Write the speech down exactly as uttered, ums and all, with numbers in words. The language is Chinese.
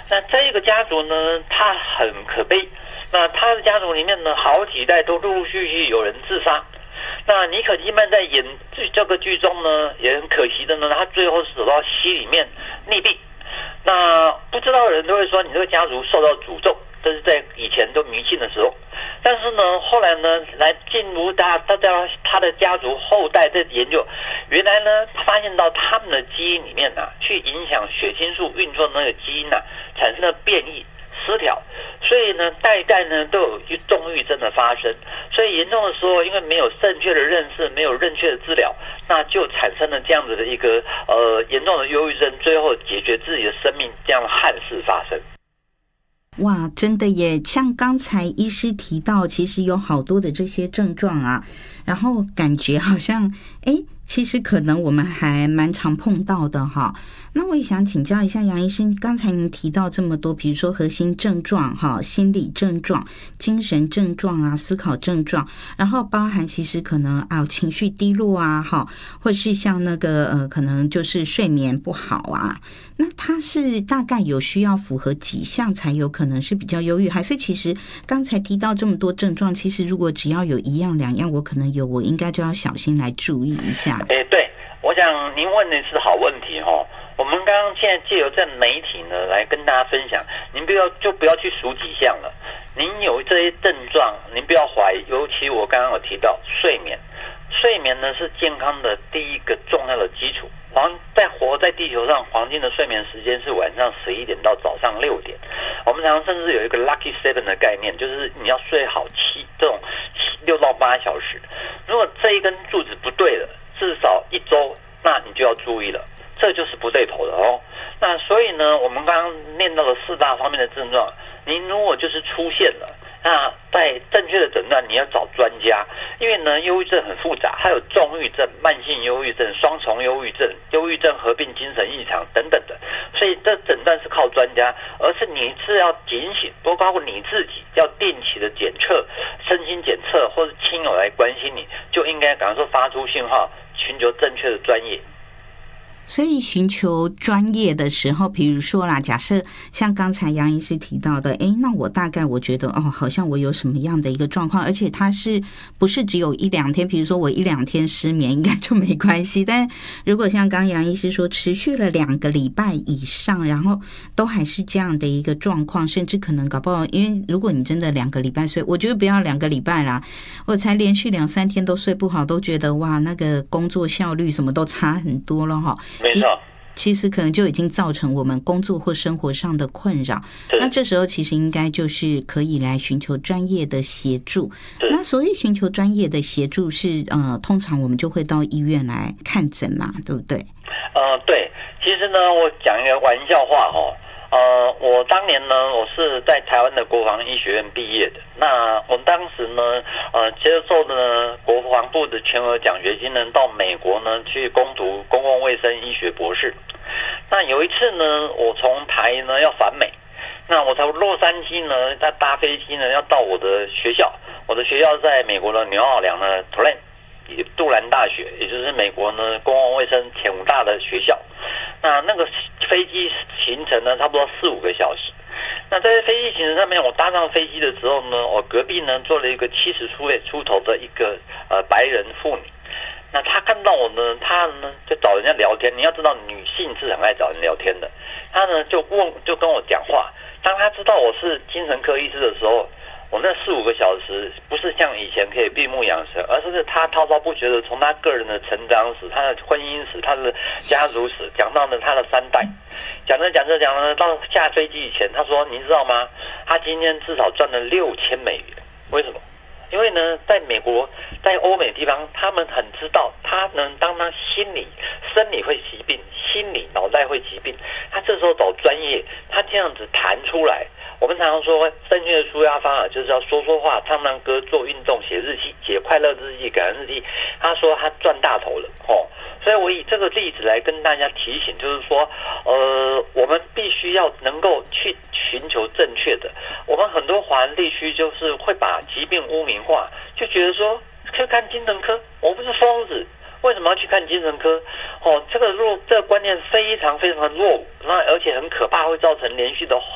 那这一个家族呢，他很可悲。那他的家族里面呢，好几代都陆陆续续有人自杀。那妮可基曼在演这个剧中呢，也很可惜的呢，他最后是走到溪里面溺毙。那不知道的人都会说，你这个家族受到诅咒，这是在以前都迷信的时候。但是呢，后来呢，来进入他他在他的家族后代在研究，原来呢，发现到他们的基因里面呢、啊，去影响血清素运作的那个基因呢、啊，产生了变异失调，所以呢，代代呢都有重郁症的发生。所以严重的时候，因为没有正确的认识，没有正确的治疗，那就产生了这样子的一个呃严重的忧郁症，最后解决自己的生命这样的憾事发生。 哇，真的耶！像刚才医师提到，其实有好多的这些症状啊，然后感觉好像，哎，其实可能我们还蛮常碰到的哈。那我也想请教一下杨医生，刚才您提到这么多，比如说核心症状哈、心理症状、精神症状啊、思考症状，然后包含其实可能啊情绪低落啊哈，或是像那个呃可能就是睡眠不好啊，那它是大概有需要符合几项才有可能是比较忧郁，还是其实刚才提到这么多症状，其实如果只要有一样两样我可能有，我应该就要小心来注意一下。 哎，对，我想您问的是好问题哈、哦。我们刚刚现在借由这媒体呢来跟大家分享，您不要就不要去数几项了。您有这些症状，您不要怀疑。尤其我刚刚有提到睡眠，睡眠呢是健康的第一个重要的基础。黄在活在地球上，黄金的睡眠时间是晚上十一点到早上六点。我们常常甚至有一个 lucky seven 的概念，就是你要睡好七这种六到八小时。如果这一根柱子不对了，至少一周，那你就要注意了。这就是不对头的哦。那所以呢，我们刚刚念到了四大方面的症状，您如果就是出现了，那在正确的诊断你要找专家，因为呢，忧郁症很复杂，还有重郁症、慢性忧郁症、双重忧郁症、忧郁症合并精神异常等等的，所以这诊断是靠专家，而是你是要警醒，包括你自己要定期的检测、身心检测，或是亲友来关心你，就应该赶快说发出信号，寻求正确的专业。 所以寻求专业的时候，比如说啦，假设像刚才杨医师提到的，诶，那我大概我觉得哦，好像我有什么样的一个状况，而且它是不是只有一两天？比如说我一两天失眠应该就没关系，但如果像刚杨医师说持续了两个礼拜以上，然后都还是这样的一个状况，甚至可能搞不好，因为如果你真的两个礼拜睡，我觉得不要两个礼拜啦，我才连续两三天都睡不好，都觉得哇，那个工作效率什么都差很多了哈。 没错， 其实可能就已经造成我们工作或生活上的困扰。那这时候其实应该就是可以来寻求专业的协助。那所以寻求专业的协助是呃，通常我们就会到医院来看诊嘛，对不对？ 呃，对，其实呢，我讲一个玩笑话哈、哦。呃，我当年呢，我是在台湾的国防医学院毕业的。那我当时呢，呃，接受呢国防部的全额奖学金呢，到美国呢去攻读公共卫生医学博士。那有一次呢，我从台呢要返美，那我从洛杉矶呢，在搭飞机呢要到我的学校，我的学校在美国的纽奥良的 Tulane。杜兰大学，也就是美国呢公共卫生前五大的学校。那那个飞机行程呢，差不多四五个小时。那在飞机行程上面，我搭上飞机的时候呢，我隔壁呢坐了一个七十出岁出头的一个呃白人妇女。那她看到我呢，她呢就找人家聊天。你要知道，女性是很爱找人聊天的。她呢就问，就跟我讲话。当她知道我是精神科医师的时候，我那四五个小时不是像以前可以闭目养神，而是他滔滔不绝的从他个人的成长史、他的婚姻史、他的家族史讲到呢他的三代，讲着讲着讲着到下飞机以前，他说：“你知道吗？他今天至少赚了六千美元。为什么？因为呢，在美国，在欧美地方，他们很知道，他能当他心理、生理会疾病，心理、脑袋会疾病，他这时候找专业，他这样子谈出来。”我们常常说，正确的舒压方法就是要说说话、唱唱歌、做运动、写日记、写快乐日记、感恩日记。他说他赚大头了哦，所以我以这个例子来跟大家提醒，就是说，呃，我们必须要能够去寻求正确的。我们很多华人地区就是会把疾病污名化，就觉得说去看精神科，我不是疯子。为什么要去看精神科？哦，这个弱，这个观念非常非常的落伍，那而且很可怕，会造成连续的